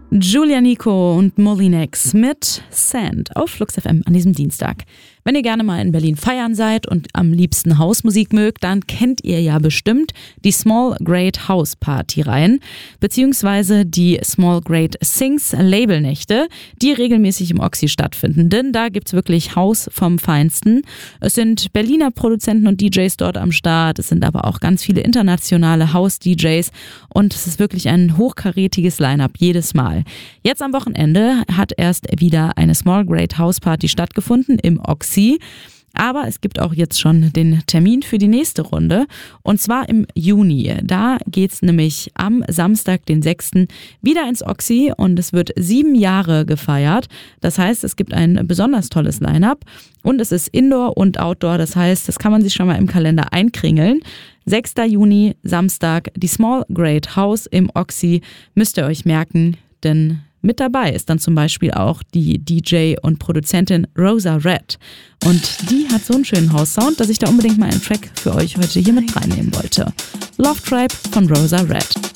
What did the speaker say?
Julia Nico und Molinex mit Sand auf Flux FM an diesem Dienstag. Wenn ihr gerne mal in Berlin feiern seid und am liebsten Hausmusik mögt, dann kennt ihr ja bestimmt die Small Great House Party Reihen, beziehungsweise die Small Great Sings Labelnächte, die regelmäßig im Oxy stattfinden, denn da gibt's wirklich Haus vom Feinsten. Es sind Berliner Produzenten und DJs dort am Start, es sind aber auch ganz viele internationale House-DJs und es ist wirklich ein hochkarätiges Line-Up jedes Mal. Jetzt am Wochenende hat erst wieder eine Small Great House Party stattgefunden im Oxy. Aber es gibt auch jetzt schon den Termin für die nächste Runde und zwar im Juni. Da geht's nämlich am Samstag, den 6. wieder ins Oxy und es wird 7 Jahre gefeiert. Das heißt, es gibt ein besonders tolles Line-Up und es ist Indoor und Outdoor. Das heißt, das kann man sich schon mal im Kalender einkringeln. 6. Juni, Samstag, die Small Great House im Oxy. Müsst ihr euch merken, denn mit dabei ist dann zum Beispiel auch die DJ und Produzentin Rosa Red. Und die hat so einen schönen House-Sound, dass ich da unbedingt mal einen Track für euch heute hier mit reinnehmen wollte. Love Tribe von Rosa Red.